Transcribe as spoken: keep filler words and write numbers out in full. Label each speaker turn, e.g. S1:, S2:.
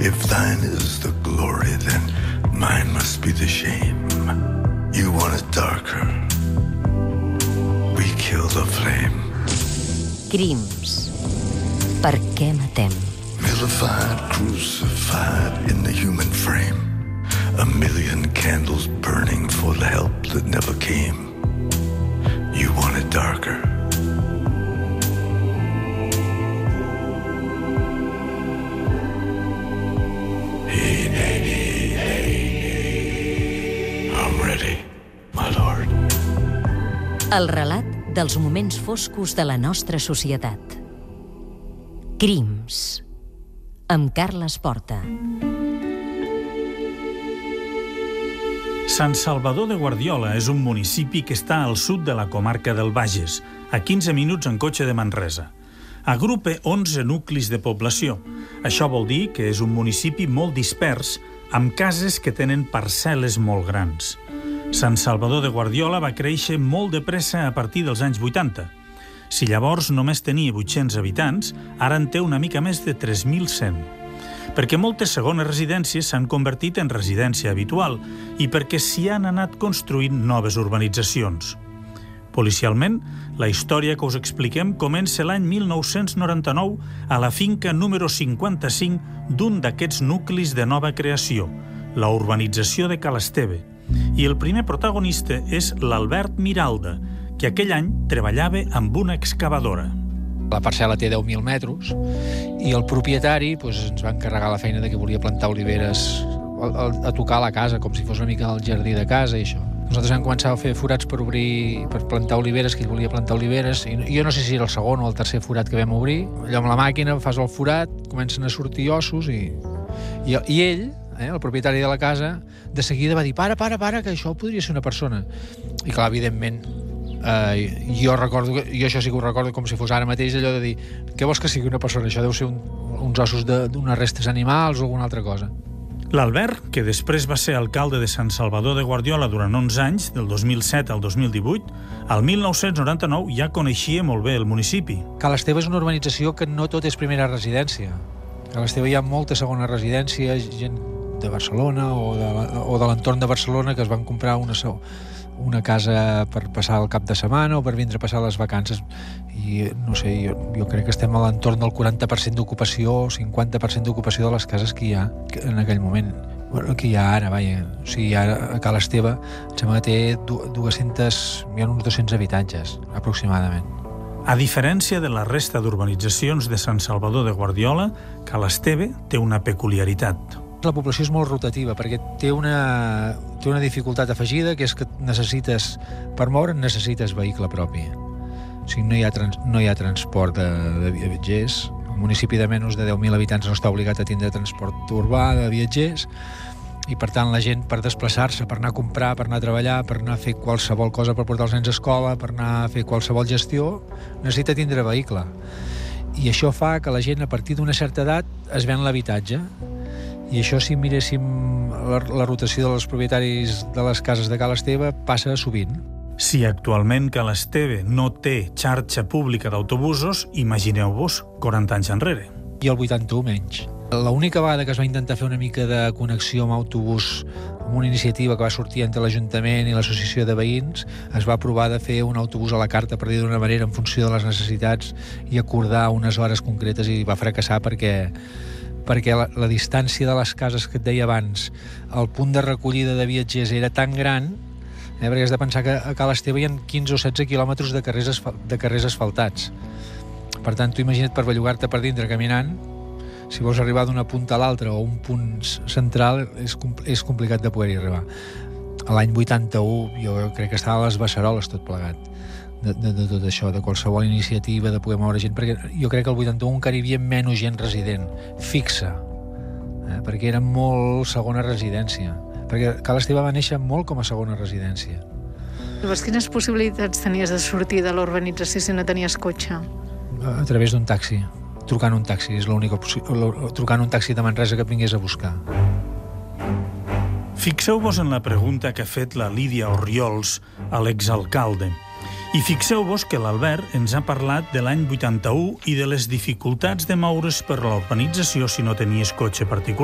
S1: If thine is the glory, then mine must be the shame. You want it darker. We kill the flame.
S2: Crims. Per què matem?
S1: Vilified, crucified in the human frame. A million candles burning for the help that never came. You want it darker. Hey, hey, hey, hey. I'm ready, my lord.
S2: El relat dels moments foscos de la nostra societat. Crims. Amb Carles Porta.
S3: Sant Salvador de Guardiola és un municipi que està al sud de la comarca del Bages, a quinze minuts en cotxe de Manresa. Agrupa onze nuclis de població. Això vol dir que és un municipi molt dispers, amb cases que tenen parcel·les molt grans. Sant Salvador de Guardiola va créixer molt de pressa a partir dels anys vuitanta. Si llavors només tenia vuit-cents habitants, ara en té una mica més de tres mil cent. Perquè moltes segones residències s'han convertit en residència habitual i perquè s'hi han anat construint noves urbanitzacions. Policialment, la història que us expliquem comença l'any mil nou-cents noranta-nou a la finca número cinquanta-cinc d'un d'aquests nuclis de nova creació, la urbanització de Ca l'Esteve. I el primer protagonista és l'Albert Miralda, que aquell any treballava amb una excavadora.
S4: La parcel·la té deu mil metres i el propietari doncs, ens va encarregar la feina de que volia plantar oliveres a, a, a tocar la casa, com si fos una mica el jardí de casa i això. Nosaltres vam començar a fer forats per obrir, per plantar oliveres, que ell volia plantar oliveres, i jo no sé si era el segon o el tercer forat que vam obrir. Allò amb la màquina, fas el forat, comencen a sortir ossos i, i, i ell, eh, el propietari de la casa, de seguida va dir, para, para, para, que això podria ser una persona. I clar, evidentment, eh, jo recordo, jo això sí que ho recordo com si fos ara mateix, allò de dir, què vols que sigui una persona? Això deu ser un, uns ossos d'unes restes animals o alguna altra cosa.
S3: L'Albert, que després va ser alcalde de Sant Salvador de Guardiola durant onze anys, del dos mil set al dos mil divuit, al mil nou-cents noranta-nou ja coneixia molt bé el municipi.
S4: Ca l'Esteve és una urbanització que no tot és primera residència. A l'Esteve hi ha molta segona residència, gent de Barcelona o de, o de l'entorn de Barcelona que es van comprar una, una casa per passar el cap de setmana o per vindre a passar les vacances. I no sé, jo, jo crec que estem a l'entorn del quaranta per cent d'ocupació, cinquanta per cent d'ocupació de les cases que hi ha en aquell moment. Bueno, que hi ha ara, vaja. O sigui, ara a Ca l'Esteve em sembla que té dues-centes, hi ha uns dos-cents habitatges, aproximadament.
S3: A diferència de la resta d'urbanitzacions de Sant Salvador de Guardiola, Ca l'Esteve té una peculiaritat.
S4: La població és molt rotativa perquè té una, té una dificultat afegida, que és que necessites, per moure'n necessites vehicle propi. O sigui, no hi ha, trans, no hi ha transport de, de viatgers. El municipi de menys de deu mil habitants no està obligat a tindre transport urbà de viatgers i, per tant, la gent per desplaçar-se, per anar a comprar, per anar a treballar, per anar a fer qualsevol cosa, per portar els nens a escola, per anar a fer qualsevol gestió, necessita tindre vehicle. I això fa que la gent, a partir d'una certa edat, es ven l'habitatge. I això, si miréssim la, la rotació dels propietaris de les cases de Ca l'Esteve, passa sovint.
S3: Si actualment Ca l'Esteve no té xarxa pública d'autobusos, imagineu-vos quaranta anys enrere.
S4: I el vuitanta-u menys. L'única vegada que es va intentar fer una mica de connexió amb autobús, amb una iniciativa que va sortir entre l'Ajuntament i l'Associació de Veïns, es va provar de fer un autobús a la carta, per dir d'una manera, en funció de les necessitats i acordar unes hores concretes, i va fracassar perquè perquè la, la distància de les cases que et deia abans, el punt de recollida de viatgers era tan gran, eh, perquè has de pensar que a Ca l'Esteve hi ha quinze o setze quilòmetres de carrers, asfal, de carrers asfaltats. Per tant, tu imagina't per bellugar-te per dintre caminant, si vols arribar d'una punta a l'altra o un punt central, és, és complicat de poder-hi arribar. A l'any vuitanta-u jo crec que estava a les beceroles tot plegat. De, de, de tot això, de qualsevol iniciativa de poder moure gent, perquè jo crec que el vuitanta-u encara hi havia menys gent resident, fixa, eh? Perquè era molt segona residència, perquè Ca l'Esteve va néixer molt com a segona residència.
S5: Llavors, quines possibilitats tenies de sortir de l'urbanització si no tenies cotxe?
S4: A, a través d'un taxi, trucant un taxi, és l'única possibilitat, trucant un taxi de Manresa que et vingués a buscar.
S3: Fixeu-vos en la pregunta que ha fet la Lídia Orriols a l'exalcalde. I fixeu-vos que l'Albert ens ha parlat de l'any vuitanta-u i de les dificultats de moure's per la urbanització si no tenies cotxe particular.